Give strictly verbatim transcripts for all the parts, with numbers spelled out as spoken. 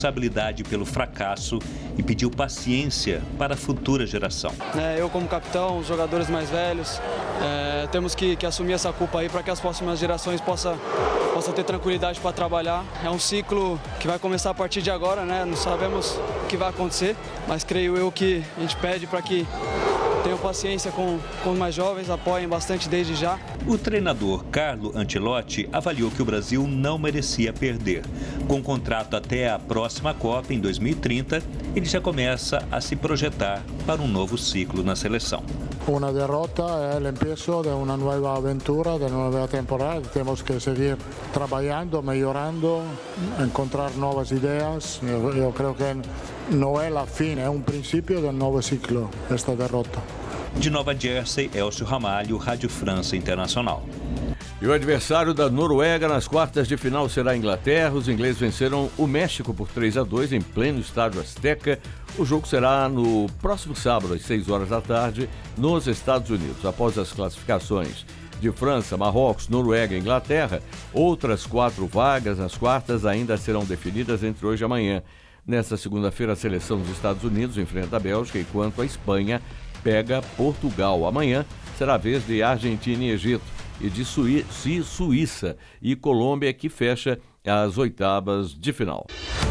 responsabilidade pelo fracasso e pediu paciência para a futura geração. É, eu como capitão, os jogadores mais velhos, é, temos que, que assumir essa culpa aí para que as próximas gerações possam, possam ter tranquilidade para trabalhar. É um ciclo que vai começar a partir de agora, né? Não sabemos o que vai acontecer, mas creio eu que a gente pede para que tenham paciência com, com os mais jovens, apoiem bastante desde já. O treinador Carlo Ancelotti avaliou que o Brasil não merecia perder. Com contrato até a próxima Copa, em dois mil e trinta, ele já começa a se projetar para um novo ciclo na seleção. Una derrota é o começo de uma nova aventura, de uma nova temporada. Temos que seguir trabalhando, melhorando, encontrar novas ideias. Eu, eu creio que não é a fim, é um princípio de um novo ciclo, esta derrota. De Nova Jersey, Elcio Ramalho, Rádio França Internacional. E o adversário da Noruega nas quartas de final será a Inglaterra. Os ingleses venceram o México por três a dois em pleno estádio Azteca. O jogo será no próximo sábado, às seis horas da tarde, nos Estados Unidos. Após as classificações de França, Marrocos, Noruega e Inglaterra, outras quatro vagas nas quartas ainda serão definidas entre hoje e amanhã. Nesta segunda-feira, a seleção dos Estados Unidos enfrenta a Bélgica, enquanto a Espanha pega Portugal. Amanhã será a vez de Argentina e Egito, e de Suí- Suíça e Colômbia, que fecha as oitavas de final.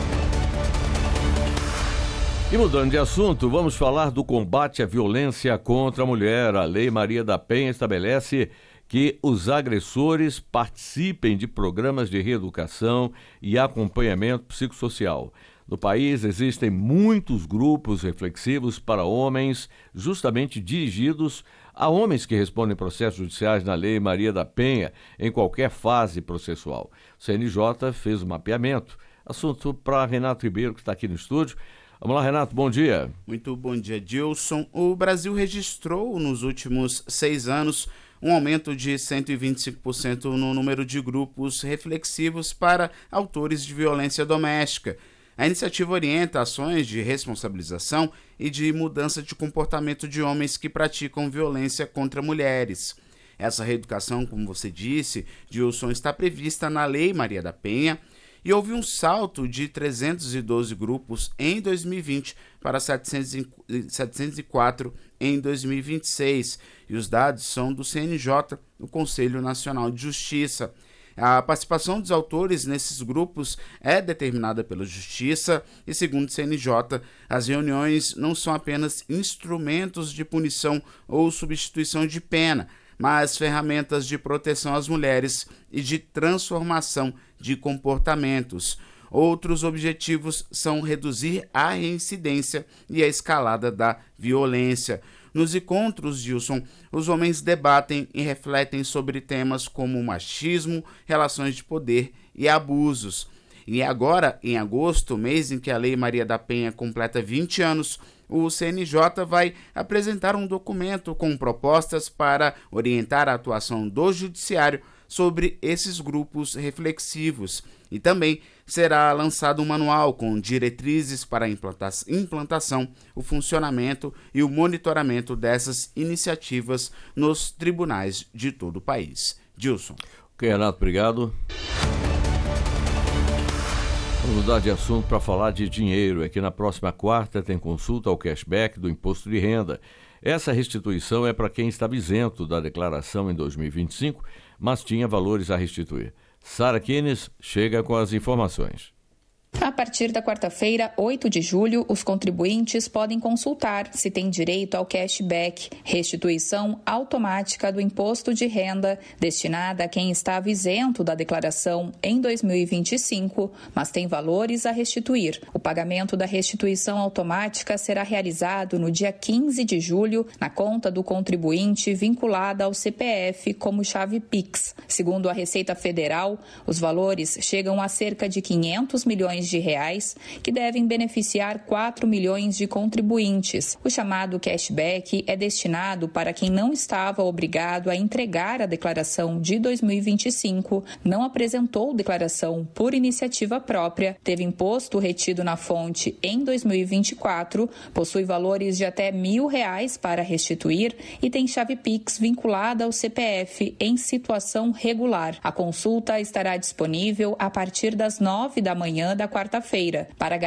E mudando de assunto, vamos falar do combate à violência contra a mulher. A Lei Maria da Penha estabelece que os agressores participem de programas de reeducação e acompanhamento psicossocial. No país existem muitos grupos reflexivos para homens, justamente dirigidos a homens que respondem processos judiciais na Lei Maria da Penha em qualquer fase processual. O C N J fez um mapeamento. Assunto para Renato Ribeiro, que está aqui no estúdio. Vamos lá, Renato, bom dia. Muito bom dia, Dilson. O Brasil registrou nos últimos seis anos um aumento de cento e vinte e cinco por cento no número de grupos reflexivos para autores de violência doméstica. A iniciativa orienta ações de responsabilização e de mudança de comportamento de homens que praticam violência contra mulheres. Essa reeducação, como você disse, Dilson, está prevista na Lei Maria da Penha e houve um salto de trezentos e doze grupos em dois mil e vinte para setecentos e quatro em dois mil e vinte e seis. E os dados são do C N J, o Conselho Nacional de Justiça. A participação dos autores nesses grupos é determinada pela Justiça e, segundo o C N J, as reuniões não são apenas instrumentos de punição ou substituição de pena, mas ferramentas de proteção às mulheres e de transformação de comportamentos. Outros objetivos são reduzir a reincidência e a escalada da violência. Nos encontros, Dilson, os homens debatem e refletem sobre temas como machismo, relações de poder e abusos. E agora, em agosto, mês em que a Lei Maria da Penha completa vinte anos, o C N J vai apresentar um documento com propostas para orientar a atuação do Judiciário sobre esses grupos reflexivos. E também será lançado um manual com diretrizes para a implanta- implantação, o funcionamento e o monitoramento dessas iniciativas nos tribunais de todo o país. Dilson. Ok, Renato, obrigado. Vamos mudar de assunto para falar de dinheiro. É que na próxima quarta tem consulta ao cashback do imposto de renda. Essa restituição é para quem estava isento da declaração em dois mil e vinte e cinco, mas tinha valores a restituir. Sara Kines chega com as informações. A partir da quarta-feira, oito de julho, os contribuintes podem consultar se têm direito ao cashback, restituição automática do imposto de renda, destinada a quem estava isento da declaração em dois mil e vinte e cinco, mas tem valores a restituir. O pagamento da restituição automática será realizado no dia quinze de julho, na conta do contribuinte vinculada ao C P F como chave Pix. Segundo a Receita Federal, os valores chegam a cerca de quinhentos milhões de reais, que devem beneficiar quatro milhões de contribuintes. O chamado cashback é destinado para quem não estava obrigado a entregar a declaração de dois mil e vinte e cinco, não apresentou declaração por iniciativa própria, teve imposto retido na fonte em dois mil e vinte e quatro, possui valores de até mil reais para restituir e tem chave Pix vinculada ao C P F em situação regular. A consulta estará disponível a partir das nove da manhã da quarta-feira. Para